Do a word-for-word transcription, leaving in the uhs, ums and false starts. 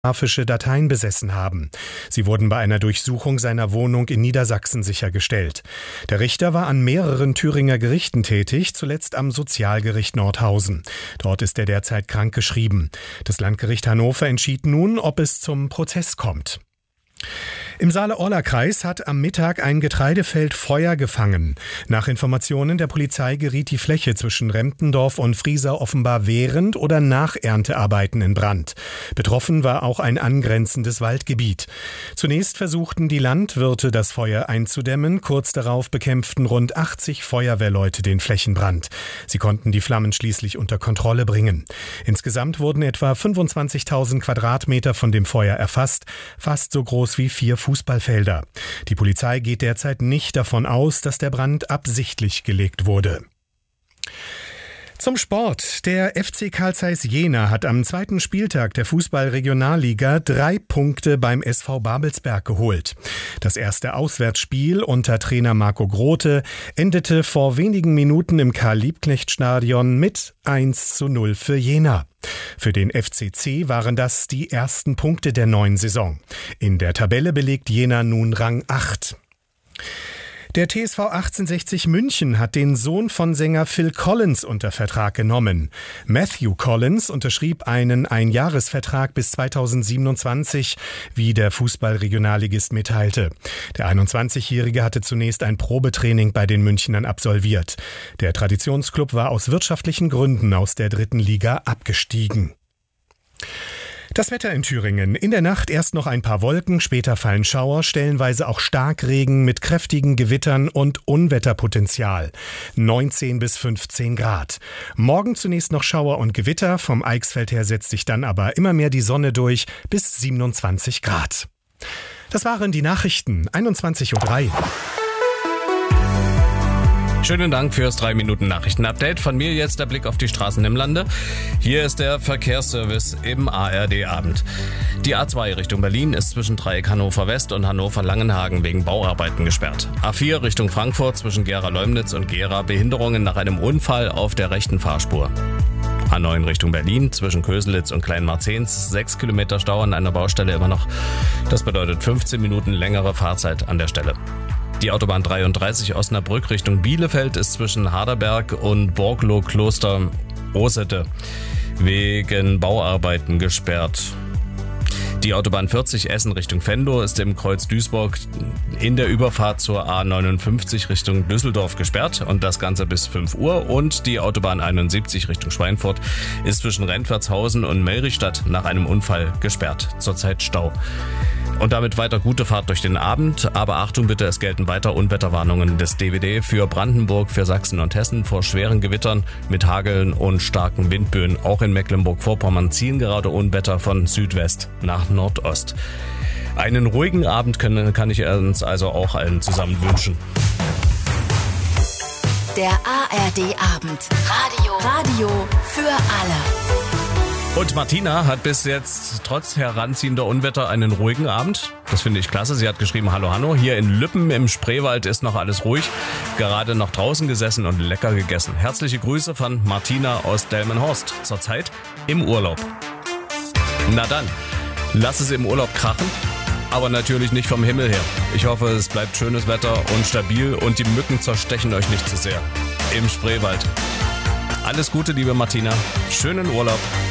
pornografische Dateien besessen haben. Sie wurden bei einer Durchsuchung seiner Wohnung in Niedersachsen sichergestellt. Der Richter war an mehreren Thüringer Gerichten tätig, zuletzt am Sozialgericht Nordhausen. Dort ist er derzeit krankgeschrieben. Das Landgericht Hannover entschied nun, ob es zum Prozess kommt. Im Saale-Orla-Kreis hat am Mittag ein Getreidefeld Feuer gefangen. Nach Informationen der Polizei geriet die Fläche zwischen Remptendorf und Friesau offenbar während oder nach Erntearbeiten in Brand. Betroffen war auch ein angrenzendes Waldgebiet. Zunächst versuchten die Landwirte, das Feuer einzudämmen. Kurz darauf bekämpften rund achtzig Feuerwehrleute den Flächenbrand. Sie konnten die Flammen schließlich unter Kontrolle bringen. Insgesamt wurden etwa fünfundzwanzigtausend Quadratmeter von dem Feuer erfasst, fast so groß wie vier Fußballfelder. Die Polizei geht derzeit nicht davon aus, dass der Brand absichtlich gelegt wurde. Zum Sport. Der F C Carl Zeiss Jena hat am zweiten Spieltag der Fußball-Regionalliga drei Punkte beim S V Babelsberg geholt. Das erste Auswärtsspiel unter Trainer Marco Grote endete vor wenigen Minuten im Karl-Liebknecht-Stadion mit eins zu null für Jena. Für den F C C waren das die ersten Punkte der neuen Saison. In der Tabelle belegt Jena nun Rang acht. Der T S V achtzehnhundertsechzig München hat den Sohn von Sänger Phil Collins unter Vertrag genommen. Matthew Collins unterschrieb einen Einjahresvertrag bis zweitausendsiebenundzwanzig, wie der Fußball-Regionalligist mitteilte. Der einundzwanzigjährige hatte zunächst ein Probetraining bei den Münchnern absolviert. Der Traditionsklub war aus wirtschaftlichen Gründen aus der dritten Liga abgestiegen. Das Wetter in Thüringen. In der Nacht erst noch ein paar Wolken, später fallen Schauer, stellenweise auch Starkregen mit kräftigen Gewittern und Unwetterpotenzial. neunzehn bis fünfzehn Grad. Morgen zunächst noch Schauer und Gewitter, vom Eichsfeld her setzt sich dann aber immer mehr die Sonne durch, bis siebenundzwanzig Grad. Das waren die Nachrichten, einundzwanzig Uhr drei. Schönen Dank fürs drei Minuten Nachrichten-Update. Von mir jetzt der Blick auf die Straßen im Lande. Hier ist der Verkehrsservice im A R D-Abend. Die A zwei Richtung Berlin ist zwischen Dreieck Hannover West und Hannover-Langenhagen wegen Bauarbeiten gesperrt. A vier Richtung Frankfurt zwischen Gera-Leumnitz und Gera Behinderungen nach einem Unfall auf der rechten Fahrspur. A neun Richtung Berlin zwischen Köselitz und Kleinmarzens, sechs Kilometer Stau an einer Baustelle immer noch. Das bedeutet fünfzehn Minuten längere Fahrzeit an der Stelle. Die Autobahn dreiunddreißig Osnabrück Richtung Bielefeld ist zwischen Harderberg und Borglo-Kloster Osette wegen Bauarbeiten gesperrt. Die Autobahn vierzig Essen Richtung Venlo ist im Kreuz Duisburg in der Überfahrt zur A neunundfünfzig Richtung Düsseldorf gesperrt und das Ganze bis fünf Uhr. Und die Autobahn einundsiebzig Richtung Schweinfurt ist zwischen Rentwertshausen und Melrichstadt nach einem Unfall gesperrt. Zurzeit Stau. Und damit weiter gute Fahrt durch den Abend. Aber Achtung bitte, es gelten weiter Unwetterwarnungen des D W D für Brandenburg, für Sachsen und Hessen vor schweren Gewittern mit Hageln und starken Windböen. Auch in Mecklenburg-Vorpommern ziehen gerade Unwetter von Südwest nach Nordost. Einen ruhigen Abend können, kann ich uns also auch allen zusammen wünschen. Der A R D-Abend. Radio. Radio für alle. Und Martina hat bis jetzt trotz heranziehender Unwetter einen ruhigen Abend. Das finde ich klasse. Sie hat geschrieben, hallo Hanno, hier in Lüppen im Spreewald ist noch alles ruhig. Gerade noch draußen gesessen und lecker gegessen. Herzliche Grüße von Martina aus Delmenhorst. Zurzeit im Urlaub. Na dann, lass es im Urlaub krachen, aber natürlich nicht vom Himmel her. Ich hoffe, es bleibt schönes Wetter und stabil und die Mücken zerstechen euch nicht zu sehr. Im Spreewald. Alles Gute, liebe Martina. Schönen Urlaub.